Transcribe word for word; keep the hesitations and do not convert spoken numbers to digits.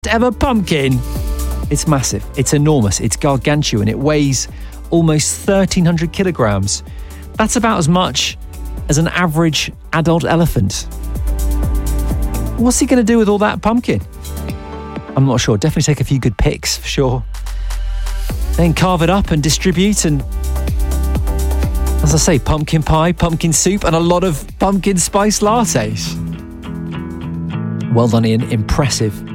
ever pumpkin. It's massive. It's enormous. It's gargantuan. It weighs almost thirteen hundred kilograms. That's about as much as an average adult elephant. What's he going to do with all that pumpkin? I'm not sure. Definitely take a few good pics for sure. Then carve it up and distribute, and as I say, pumpkin pie, pumpkin soup, and a lot of pumpkin spice lattes. Well done, Ian. Impressive.